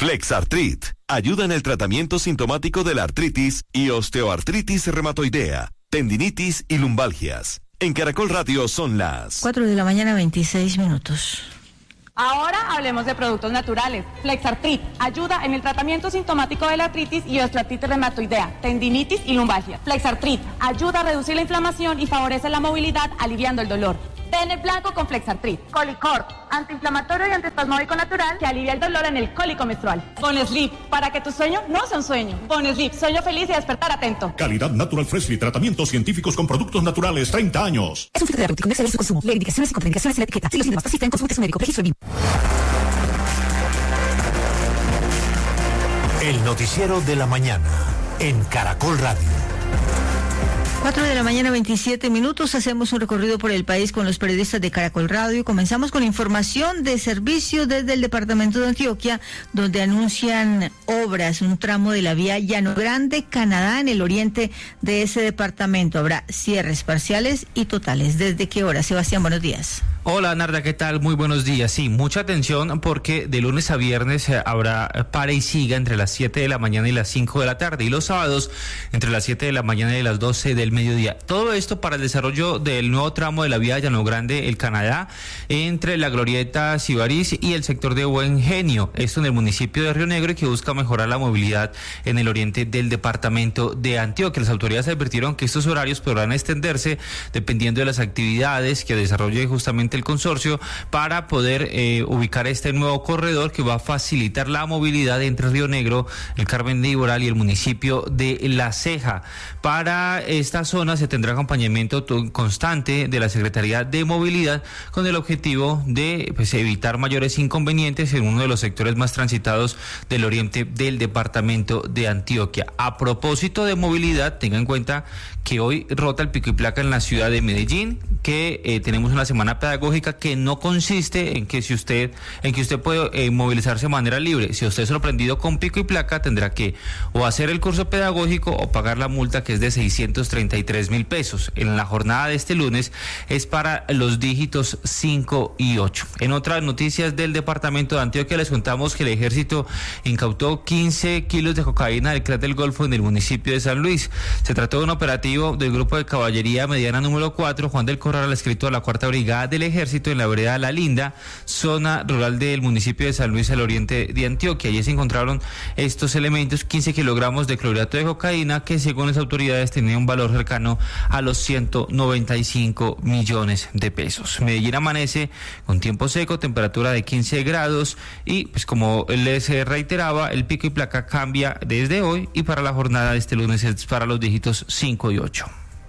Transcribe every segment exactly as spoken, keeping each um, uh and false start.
Flexartrit ayuda en el tratamiento sintomático de la artritis y osteoartritis reumatoidea, tendinitis y lumbalgias. En Caracol Radio son las cuatro de la mañana, veintiséis minutos. Ahora hablemos de productos naturales. Flexartrit ayuda en el tratamiento sintomático de la artritis y osteoartritis reumatoidea, tendinitis y lumbalgia. Flexartrit ayuda a reducir la inflamación y favorece la movilidad, aliviando el dolor. Ten el blanco con Flexartrit. Colicor, antiinflamatorio y antiespasmódico natural que alivia el dolor en el cólico menstrual. Bonslip, para que tu sueño no sea un sueño. Bonslip, sueño feliz y despertar atento. Calidad Natural Freshly, tratamientos científicos con productos naturales, treinta años. Es un fitoterapéutico, no exceder su consumo. Leer indicaciones y contraindicaciones en la etiqueta. Si los síntomas persisten, consulte a su médico. Registro B I M. El noticiero de la mañana en Caracol Radio. cuatro de la mañana, veintisiete minutos. Hacemos un recorrido por el país con los periodistas de Caracol Radio. Comenzamos con información de servicio desde el departamento de Antioquia, donde anuncian obras, un tramo de la vía Llano Grande, Canadá, en el oriente de ese departamento. Habrá cierres parciales y totales. ¿Desde qué hora? Sebastián, buenos días. Hola, Narda, ¿qué tal? Muy buenos días. Sí, mucha atención porque de lunes a viernes eh, habrá para y siga entre las siete de la mañana y las cinco de la tarde, y los sábados entre las siete de la mañana y las doce del mediodía. Todo esto para el desarrollo del nuevo tramo de la vía Llano Grande, el Canadá, entre la glorieta Sibarís y el sector de Buen Genio, esto en el municipio de Río Negro, y que busca mejorar la movilidad en el oriente del departamento de Antioquia. Las autoridades advirtieron que estos horarios podrán extenderse dependiendo de las actividades que desarrolle justamente el consorcio para poder eh, ubicar este nuevo corredor que va a facilitar la movilidad entre Río Negro, el Carmen de Iboral y el municipio de La Ceja. Para esta zona se tendrá acompañamiento constante de la Secretaría de Movilidad con el objetivo de pues, evitar mayores inconvenientes en uno de los sectores más transitados del oriente del departamento de Antioquia. A propósito de movilidad, tenga en cuenta que hoy rota el pico y placa en la ciudad de Medellín, que eh, tenemos una semana pedagógica que no consiste en que si usted en que usted puede eh, movilizarse de manera libre. Si usted es sorprendido con pico y placa, tendrá que o hacer el curso pedagógico o pagar la multa, que es de seiscientos treinta y tres mil pesos. En la jornada de este lunes es para los dígitos cinco y ocho. En otras noticias del departamento de Antioquia les contamos que el ejército incautó quince kilos de cocaína del crack del Golfo en el municipio de San Luis. Se trató de un operativo del grupo de caballería mediana número cuatro, Juan del Corral, adscrito a la cuarta brigada del ejército en la vereda La Linda, zona rural del municipio de San Luis, al oriente de Antioquia. Allí se encontraron estos elementos, quince kilogramos de clorhidrato de cocaína, que según las autoridades tenía un valor cercano a los ciento noventa y cinco millones de pesos. Medellín amanece con tiempo seco, temperatura de quince grados, y pues como les reiteraba, el pico y placa cambia desde hoy, y para la jornada de este lunes es para los dígitos cinco y ocho.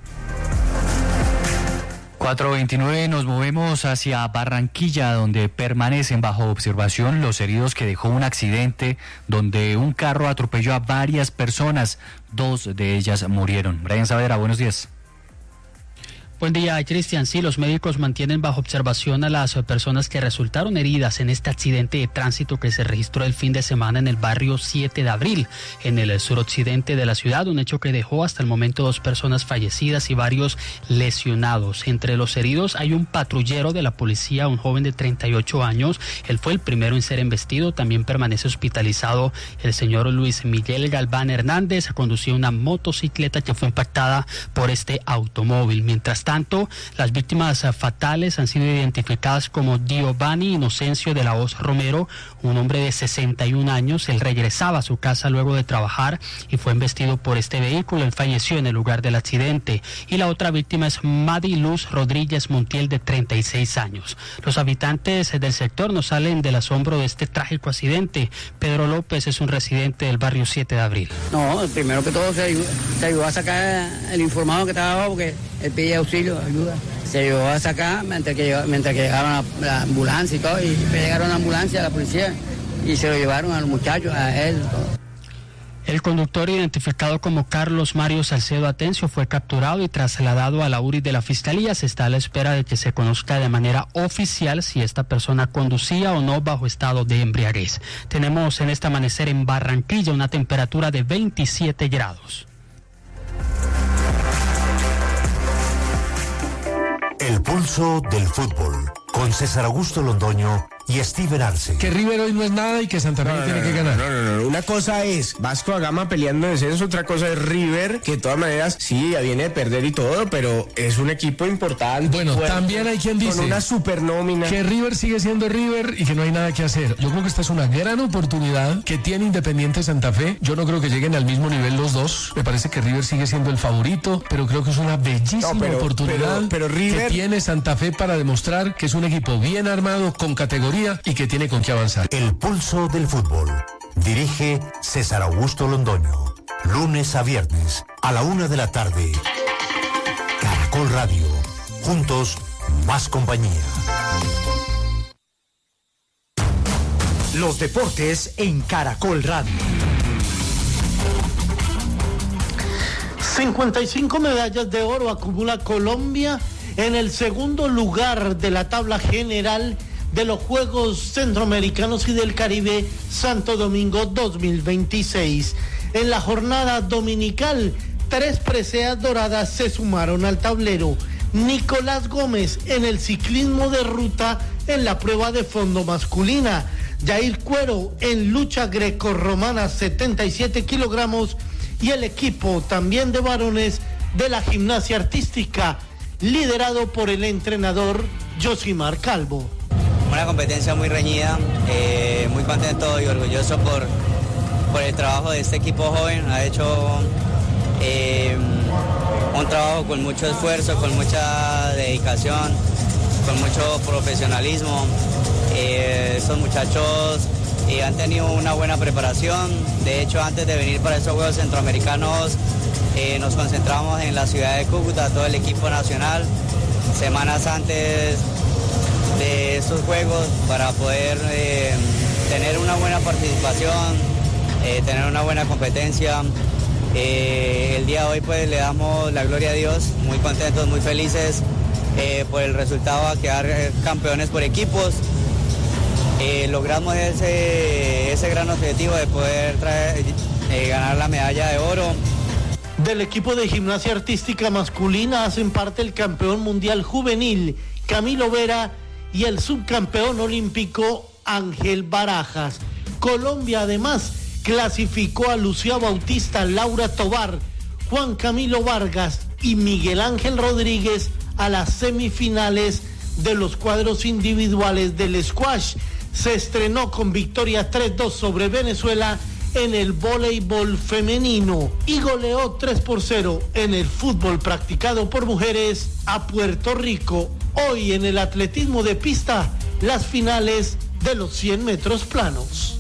cuatro veintinueve, nos movemos hacia Barranquilla, donde permanecen bajo observación los heridos que dejó un accidente donde un carro atropelló a varias personas. Dos de ellas murieron. Brian Saavedra, buenos días. Buen día, Cristian. Sí, los médicos mantienen bajo observación a las personas que resultaron heridas en este accidente de tránsito que se registró el fin de semana en el barrio siete de abril, en el suroccidente de la ciudad, un hecho que dejó hasta el momento dos personas fallecidas y varios lesionados. Entre los heridos hay un patrullero de la policía, un joven de treinta y ocho años. Él fue el primero en ser embestido. También permanece hospitalizado el señor Luis Miguel Galván Hernández. Conducía una motocicleta que fue impactada por este automóvil. Mientras tanto, tanto, las víctimas fatales han sido identificadas como Giovanni Inocencio de la Hoz Romero, un hombre de sesenta y un años. Él regresaba a su casa luego de trabajar y fue embestido por este vehículo. Él falleció en el lugar del accidente. Y la otra víctima es Madi Luz Rodríguez Montiel, de treinta y seis años. Los habitantes del sector no salen del asombro de este trágico accidente. Pedro López es un residente del barrio siete de abril. No, primero que todo se ayudó, se ayudó a sacar el informado que estaba abajo, porque él pedía auxilio, ayuda. Se ayudó a sacar mientras que, mientras que llegaron la, la ambulancia y todo, y llegaron la ambulancia, la policía, y se lo llevaron a los muchachos, a él, todo. El conductor, identificado como Carlos Mario Salcedo Atencio, fue capturado y trasladado a la U R I de la Fiscalía. Se está a la espera de que se conozca de manera oficial si esta persona conducía o no bajo estado de embriaguez. Tenemos en este amanecer en Barranquilla una temperatura de veintisiete grados. El pulso del fútbol, con César Augusto Londoño y Steven Arce. Que River hoy no es nada y que Santa Fe no, tiene no, que ganar. No, no, no. Una cosa es Vasco da Gama peleando en descenso, otra cosa es River, que de todas maneras sí, ya viene de perder y todo, pero es un equipo importante. Bueno, fuerte, también hay quien dice con una supernómina. Que River sigue siendo River y que no hay nada que hacer. Yo creo que esta es una gran oportunidad que tiene Independiente Santa Fe. Yo no creo que lleguen al mismo nivel los dos. Me parece que River sigue siendo el favorito, pero creo que es una bellísima no, pero, oportunidad pero, pero River... que tiene Santa Fe para demostrar que es un equipo bien armado, con categoría y que tiene con qué avanzar. El pulso del fútbol. Dirige César Augusto Londoño. Lunes a viernes a la una de la tarde. Caracol Radio. Juntos, más compañía. Los deportes en Caracol Radio. cincuenta y cinco medallas de oro acumula Colombia en el segundo lugar de la tabla general de los Juegos Centroamericanos y del Caribe Santo Domingo dos mil veintiséis. En la jornada dominical, tres preseas doradas se sumaron al tablero. Nicolás Gómez en el ciclismo de ruta en la prueba de fondo masculina. Jair Cuero en lucha grecorromana setenta y siete kilogramos y el equipo también de varones de la gimnasia artística liderado por el entrenador Josimar Calvo. Una competencia muy reñida, eh, muy contento y orgulloso por, por el trabajo de este equipo joven. Ha hecho eh, un trabajo con mucho esfuerzo, con mucha dedicación, con mucho profesionalismo. Eh, estos muchachos eh, han tenido una buena preparación. De hecho, antes de venir para estos Juegos Centroamericanos, eh, nos concentramos en la ciudad de Cúcuta, todo el equipo nacional, semanas antes de estos Juegos, para poder eh, tener una buena participación, eh, tener una buena competencia. Eh, el día de hoy pues le damos la gloria a Dios, muy contentos, muy felices eh, por el resultado, a quedar campeones por equipos. Eh, logramos ese, ese gran objetivo de poder traer, eh, ganar la medalla de oro. Del equipo de gimnasia artística masculina hacen parte el campeón mundial juvenil Camilo Vera y el subcampeón olímpico Ángel Barajas. Colombia además clasificó a Lucía Bautista, Laura Tobar, Juan Camilo Vargas y Miguel Ángel Rodríguez a las semifinales de los cuadros individuales del squash. Se estrenó con victoria tres dos sobre Venezuela en el voleibol femenino y goleó tres por cero en el fútbol practicado por mujeres a Puerto Rico. Hoy en el atletismo de pista, las finales de los cien metros planos.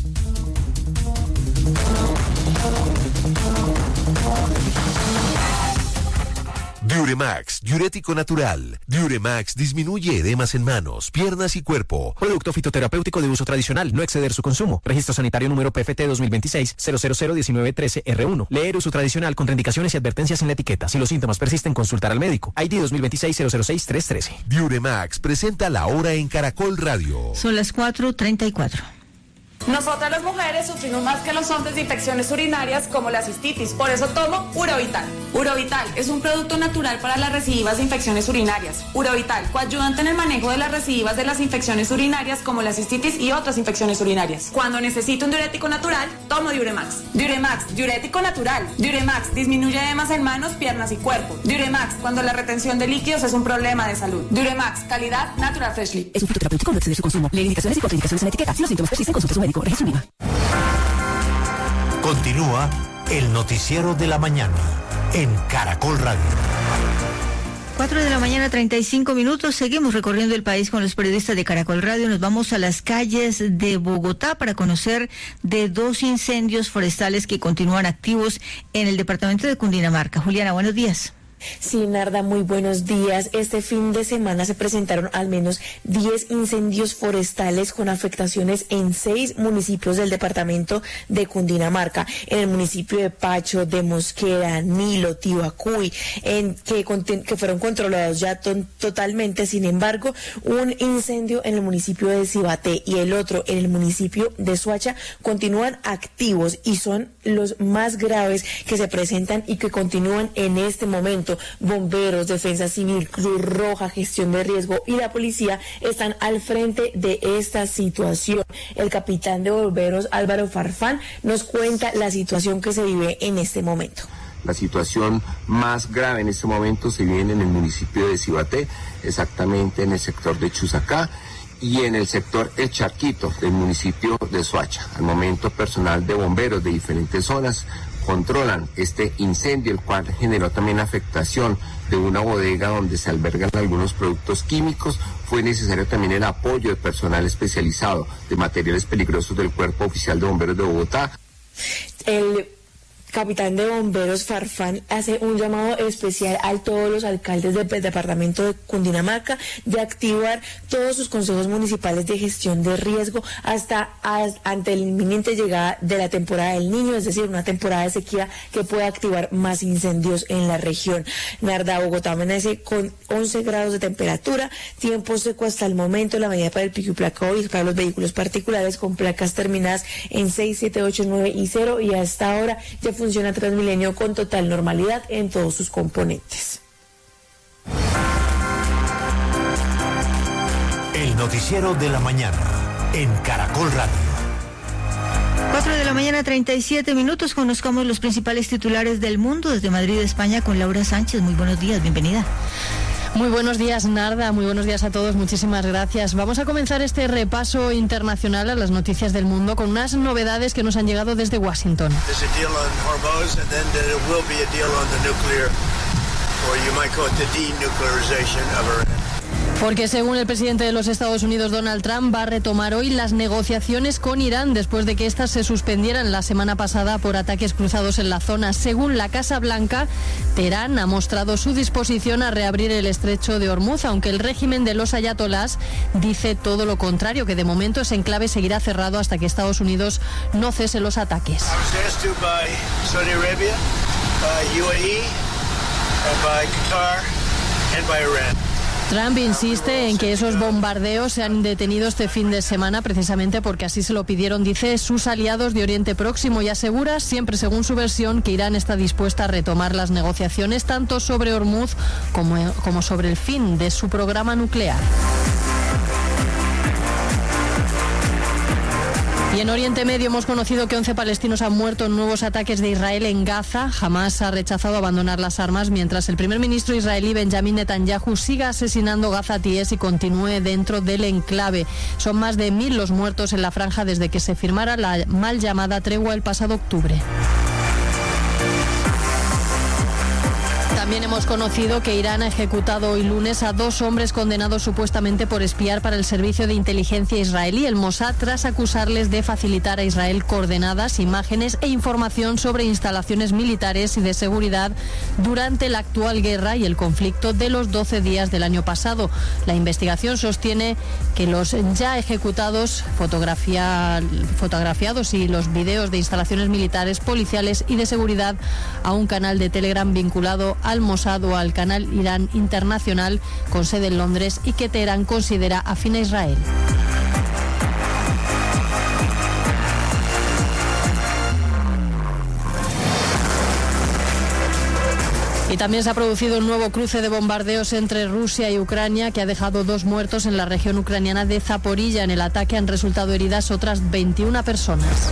Diuremax, diurético natural. Diuremax disminuye edemas en manos, piernas y cuerpo. Producto fitoterapéutico de uso tradicional, no exceder su consumo. Registro sanitario número P F T dos mil veintiséis cero cero cero diecinueve trece R uno. Leer uso tradicional con indicaciones y advertencias en la etiqueta. Si los síntomas persisten, consultar al médico. I D dos mil veintiséis cero cero seis tres trece. Diuremax presenta la hora en Caracol Radio. Son las cuatro treinta y cuatro. Nosotras las mujeres sufrimos más que los hombres de infecciones urinarias como la cistitis, por eso tomo Urovital. Urovital es un producto natural para las recidivas de infecciones urinarias. Urovital coayudante en el manejo de las recidivas de las infecciones urinarias como la cistitis y otras infecciones urinarias. Cuando necesito un diurético natural, tomo Diuremax. Diuremax, diurético natural. Diuremax disminuye edemas en manos, piernas y cuerpo. Diuremax, cuando la retención de líquidos es un problema de salud. Diuremax, calidad Natural Freshly. Es un fitoterapéutico, no exceder su consumo. Leer indicaciones y contraindicaciones en la etiqueta. Si los síntomas persisten, consulte a su médico. Registro IVA. Continúa el noticiero de la mañana en Caracol Radio. Cuatro de la mañana, treinta y cinco minutos. Seguimos recorriendo el país con los periodistas de Caracol Radio. Nos vamos a las calles de Bogotá para conocer de dos incendios forestales que continúan activos en el departamento de Cundinamarca. Juliana, buenos días. Sí, Narda, muy buenos días. Este fin de semana se presentaron al menos diez incendios forestales con afectaciones en seis municipios del departamento de Cundinamarca, en el municipio de Pacho, de Mosquera, Nilo, Tibacuy, en que, que fueron controlados ya to totalmente. Sin embargo, un incendio en el municipio de Cibaté y el otro en el municipio de Soacha continúan activos y son los más graves que se presentan y que continúan en este momento. momento, bomberos, defensa civil, Cruz Roja, gestión de riesgo y la policía están al frente de esta situación. El capitán de bomberos, Álvaro Farfán, nos cuenta la situación que se vive en este momento. La situación más grave en este momento se vive en el municipio de Cibaté, exactamente en el sector de Chusacá y en el sector El Charquito del municipio de Soacha. Al momento, personal de bomberos de diferentes zonas controlan este incendio, el cual generó también afectación de una bodega donde se albergan algunos productos químicos. Fue necesario también el apoyo de personal especializado de materiales peligrosos del Cuerpo Oficial de Bomberos de Bogotá. El capitán de bomberos Farfán hace un llamado especial a todos los alcaldes del departamento de Cundinamarca de activar todos sus consejos municipales de gestión de riesgo hasta a, ante la inminente llegada de la temporada del Niño, es decir, una temporada de sequía que pueda activar más incendios en la región. Narda, Bogotá amanece con once grados de temperatura, tiempo seco hasta el momento. La medida para el pico y placa hoy para los vehículos particulares con placas terminadas en seis, siete, ocho, nueve y cero, y hasta ahora ya funciona Transmilenio con total normalidad en todos sus componentes. El noticiero de la mañana en Caracol Radio. cuatro de la mañana, treinta y siete minutos. Conozcamos los principales titulares del mundo desde Madrid, España, con Laura Sánchez. Muy buenos días, bienvenida. Muy buenos días, Narda. Muy buenos días a todos. Muchísimas gracias. Vamos a comenzar este repaso internacional a las noticias del mundo con unas novedades que nos han llegado desde Washington. Porque según el presidente de los Estados Unidos, Donald Trump, va a retomar hoy las negociaciones con Irán después de que éstas se suspendieran la semana pasada por ataques cruzados en la zona. Según la Casa Blanca, Teherán ha mostrado su disposición a reabrir el estrecho de Hormuz, aunque el régimen de los ayatolás dice todo lo contrario, que de momento ese enclave seguirá cerrado hasta que Estados Unidos no cese los ataques. Trump insiste en que esos bombardeos se han detenido este fin de semana precisamente porque así se lo pidieron, dice, sus aliados de Oriente Próximo, y asegura, siempre según su versión, que Irán está dispuesta a retomar las negociaciones tanto sobre Hormuz como, como sobre el fin de su programa nuclear. Y en Oriente Medio hemos conocido que once palestinos han muerto en nuevos ataques de Israel en Gaza. Hamás ha rechazado abandonar las armas mientras el primer ministro israelí Benjamin Netanyahu siga asesinando gazatíes y continúe dentro del enclave. Son más de mil los muertos en la franja desde que se firmara la mal llamada tregua el pasado octubre. También hemos conocido que Irán ha ejecutado hoy lunes a dos hombres condenados supuestamente por espiar para el servicio de inteligencia israelí, el Mossad, tras acusarles de facilitar a Israel coordenadas, imágenes e información sobre instalaciones militares y de seguridad durante la actual guerra y el conflicto de los doce días del año pasado. La investigación sostiene que los ya ejecutados, fotografía, fotografiados y los videos de instalaciones militares, policiales y de seguridad a un canal de Telegram vinculado al Mossad o al canal Irán Internacional con sede en Londres y que Teherán considera afín a Israel. Y también se ha producido un nuevo cruce de bombardeos entre Rusia y Ucrania que ha dejado dos muertos en la región ucraniana de Zaporilla. En el ataque han resultado heridas otras veintiuna personas.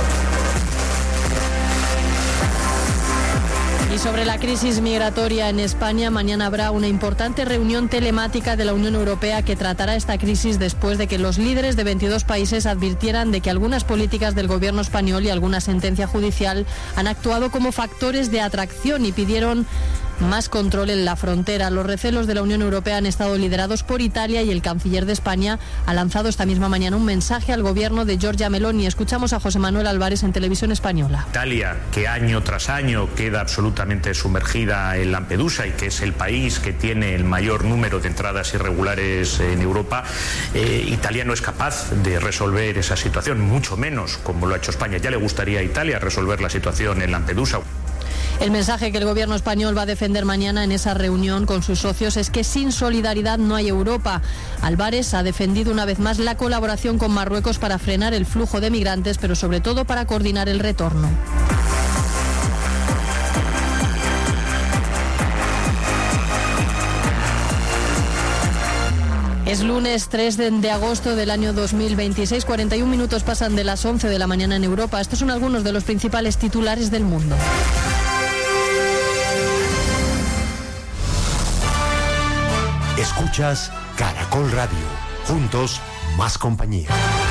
Y sobre la crisis migratoria en España, mañana habrá una importante reunión telemática de la Unión Europea que tratará esta crisis después de que los líderes de veintidós países advirtieran de que algunas políticas del gobierno español y alguna sentencia judicial han actuado como factores de atracción y pidieron más control en la frontera. Los recelos de la Unión Europea han estado liderados por Italia y el canciller de España ha lanzado esta misma mañana un mensaje al gobierno de Giorgia Meloni. Escuchamos a José Manuel Álvarez en Televisión Española. Italia, que año tras año queda absolutamente sumergida en Lampedusa y que es el país que tiene el mayor número de entradas irregulares en Europa, eh, Italia no es capaz de resolver esa situación, mucho menos como lo ha hecho España. Ya le gustaría a Italia resolver la situación en Lampedusa. El mensaje que el gobierno español va a defender mañana en esa reunión con sus socios es que sin solidaridad no hay Europa. Álvarez ha defendido una vez más la colaboración con Marruecos para frenar el flujo de migrantes, pero sobre todo para coordinar el retorno. Es lunes tres de, de agosto del año dos mil veintiséis, cuarenta y un minutos pasan de las once de la mañana en Europa. Estos son algunos de los principales titulares del mundo. Escuchas Caracol Radio. Juntos, más compañía.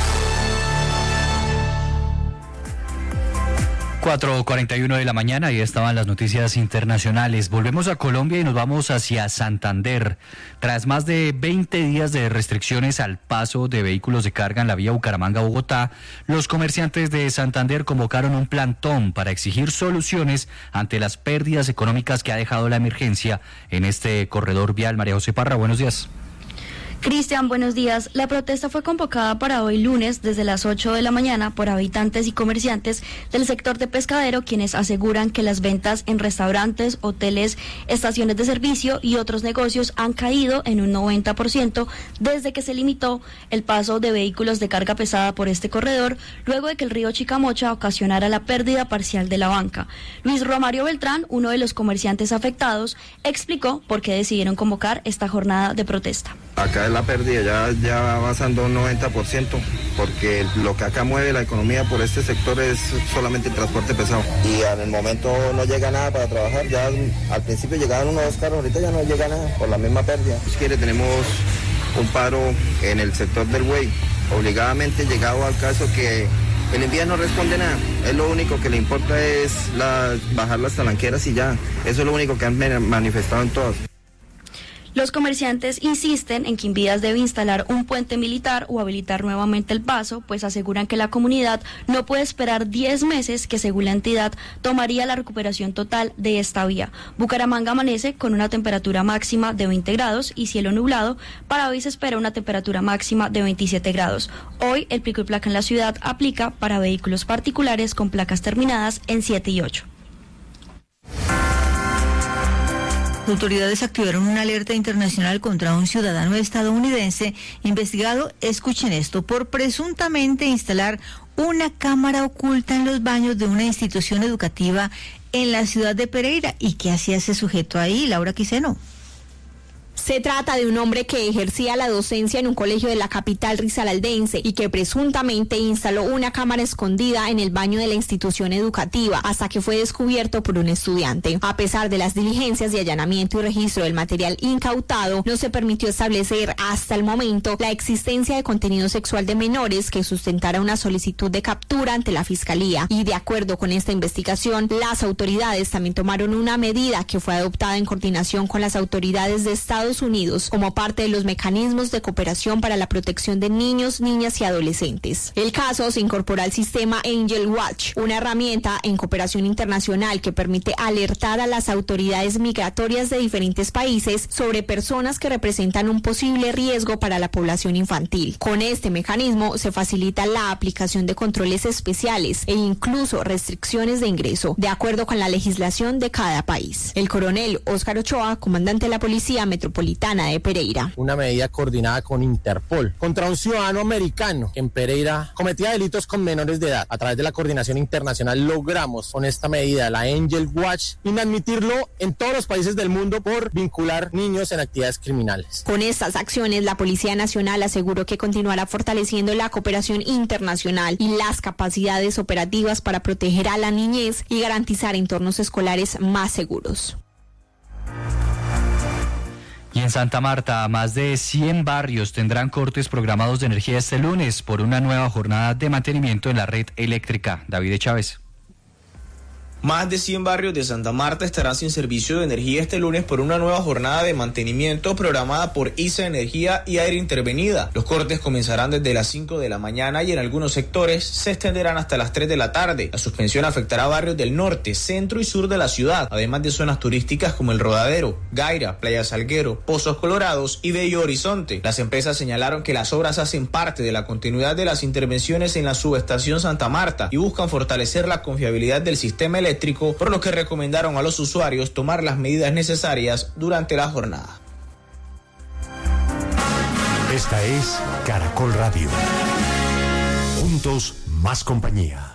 cuatro cuarenta y uno de la mañana y estaban las noticias internacionales. Volvemos a Colombia y nos vamos hacia Santander. Tras más de veinte días de restricciones al paso de vehículos de carga en la vía Bucaramanga-Bogotá, los comerciantes de Santander convocaron un plantón para exigir soluciones ante las pérdidas económicas que ha dejado la emergencia en este corredor vial. María José Parra, buenos días. Cristian, buenos días. La protesta fue convocada para hoy lunes desde las ocho de la mañana por habitantes y comerciantes del sector de Pescadero, quienes aseguran que las ventas en restaurantes, hoteles, estaciones de servicio y otros negocios han caído en un noventa por ciento desde que se limitó el paso de vehículos de carga pesada por este corredor, luego de que el río Chicamocha ocasionara la pérdida parcial de la banca. Luis Romario Beltrán, uno de los comerciantes afectados, explicó por qué decidieron convocar esta jornada de protesta. Acá es la pérdida, ya, ya va avanzando un noventa por ciento, porque lo que acá mueve la economía por este sector es solamente el transporte pesado. Y en el momento no llega nada para trabajar, ya al principio llegaban unos dos carros, ahorita ya no llega nada por la misma pérdida. Si quiere, tenemos un paro en el sector del buey, obligadamente llegado al caso que el invierno no responde nada, es lo único que le importa es la, bajar las talanqueras y ya, eso es lo único que han manifestado en todas. Los comerciantes insisten en que Invías debe instalar un puente militar o habilitar nuevamente el paso, pues aseguran que la comunidad no puede esperar diez meses, que según la entidad tomaría la recuperación total de esta vía. Bucaramanga amanece con una temperatura máxima de veinte grados y cielo nublado. Para hoy se espera una temperatura máxima de veintisiete grados. Hoy el pico y placa en la ciudad aplica para vehículos particulares con placas terminadas en siete y ocho. Autoridades activaron una alerta internacional contra un ciudadano estadounidense investigado, escuchen esto, por presuntamente instalar una cámara oculta en los baños de una institución educativa en la ciudad de Pereira. ¿Y qué hacía ese sujeto ahí, Laura Quiseno? Se trata de un hombre que ejercía la docencia en un colegio de la capital risaraldense y que presuntamente instaló una cámara escondida en el baño de la institución educativa hasta que fue descubierto por un estudiante. A pesar de las diligencias de allanamiento y registro del material incautado, no se permitió establecer hasta el momento la existencia de contenido sexual de menores que sustentara una solicitud de captura ante la Fiscalía. Y de acuerdo con esta investigación, las autoridades también tomaron una medida que fue adoptada en coordinación con las autoridades de Estados Unidos como parte de los mecanismos de cooperación para la protección de niños, niñas y adolescentes. El caso se incorpora al sistema Angel Watch, una herramienta en cooperación internacional que permite alertar a las autoridades migratorias de diferentes países sobre personas que representan un posible riesgo para la población infantil. Con este mecanismo se facilita la aplicación de controles especiales e incluso restricciones de ingreso, de acuerdo con la legislación de cada país. El coronel Óscar Ochoa, comandante de la Policía Metropolitana de Pereira. Una medida coordinada con Interpol contra un ciudadano americano que en Pereira cometía delitos con menores de edad. A través de la coordinación internacional logramos con esta medida, la Angel Watch, inadmitirlo en todos los países del mundo por vincular niños en actividades criminales. Con estas acciones, la Policía Nacional aseguró que continuará fortaleciendo la cooperación internacional y las capacidades operativas para proteger a la niñez y garantizar entornos escolares más seguros. Y en Santa Marta, más de cien barrios tendrán cortes programados de energía este lunes por una nueva jornada de mantenimiento en la red eléctrica. David Chávez. Más de cien barrios de Santa Marta estarán sin servicio de energía este lunes por una nueva jornada de mantenimiento programada por I S A Energía y Aire Intervenida. Los cortes comenzarán desde las cinco de la mañana y en algunos sectores se extenderán hasta las tres de la tarde. La suspensión afectará barrios del norte, centro y sur de la ciudad, además de zonas turísticas como El Rodadero, Gaira, Playa Salguero, Pozos Colorados y Bello Horizonte. Las empresas señalaron que las obras hacen parte de la continuidad de las intervenciones en la subestación Santa Marta y buscan fortalecer la confiabilidad del sistema eléctrico, por lo que recomendaron a los usuarios tomar las medidas necesarias durante la jornada. Esta es Caracol Radio. Juntos, más compañía.